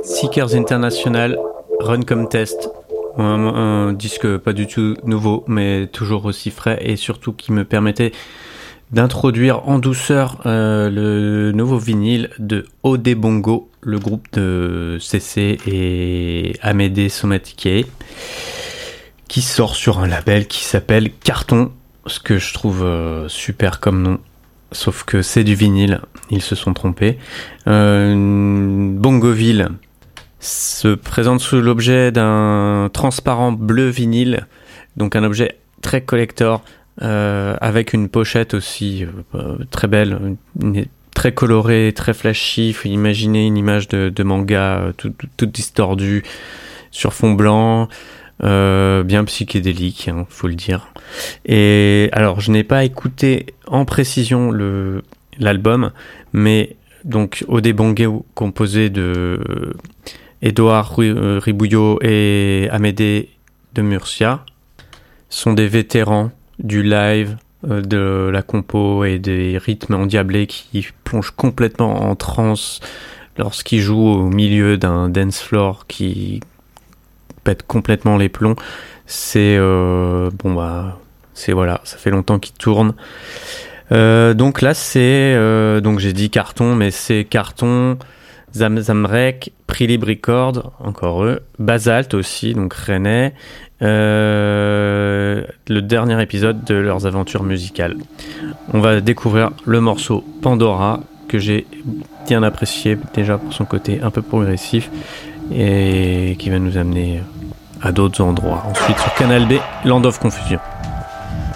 Seekers International, Run Comme Test. Un disque pas du tout nouveau, mais toujours aussi frais et surtout qui me permettait d'introduire en douceur le nouveau vinyle de Odebongo, le groupe de CC et Amédée Somatike, qui sort sur un label qui s'appelle Carton, ce que je trouve super comme nom. Sauf que c'est du vinyle, ils se sont trompés. Bongoville se présente sous l'objet d'un transparent bleu vinyle, donc un objet très collector, avec une pochette aussi très belle, très colorée, très flashy. Faut imaginer une image de manga toute distordue sur fond blanc, bien psychédélique, faut le dire. Et alors, je n'ai pas écouté en précision l'album, mais donc Odebongo, composé de Édouard Ribouillot et Amédée de Murcia, sont des vétérans du live, de la compo et des rythmes endiablés qui plongent complètement en transe lorsqu'ils jouent au milieu d'un dance floor qui pète complètement les plombs. C'est c'est voilà, ça fait longtemps qu'ils tournent. Donc là c'est donc j'ai dit Carton, mais c'est Carton, Zamrek, Prilib Record, encore eux, Basalt aussi, donc Rennais, le dernier épisode de leurs aventures musicales. On va découvrir le morceau Pandora, que j'ai bien apprécié déjà pour son côté un peu progressif et qui va nous amener à d'autres endroits. Ensuite sur Canal B, Land of Confusion.